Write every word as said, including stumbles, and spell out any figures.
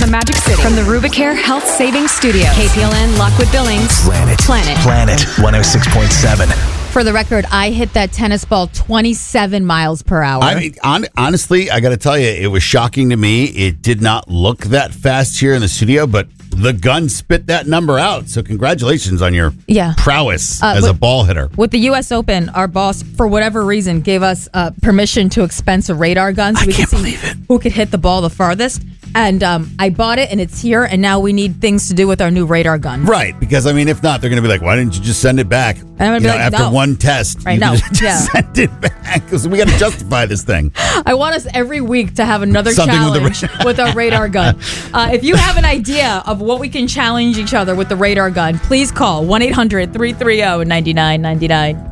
Magic City. From the Rubicare Health Savings Studio. K P L N, Lockwood Billings. Planet. Planet. Planet one oh six point seven. For the record, I hit that tennis ball twenty-seven miles per hour. I mean, on, honestly, I got to tell you, it was shocking to me. It did not look that fast here in the studio, but the gun spit that number out. So congratulations on your Yeah. prowess Uh, as with- a ball hitter. With the U S Open, our boss, for whatever reason, gave us uh, permission to expense a radar gun so I we can't could see believe it. who could hit the ball the farthest. And um, I bought it, and it's here, and now we need things to do with our new radar gun. Right, because I mean, if not, they're going to be like, "Why didn't you just send it back?" I'm gonna You be know, like, after no. one test, Right, you no, just yeah. send it back because we got to justify this thing. I want us every week to have another Something with the challenge ra- with, our radar gun. Uh, if you have an idea of what we can challenge each other with the radar gun, please call one eight hundred three three zero nine nine nine nine.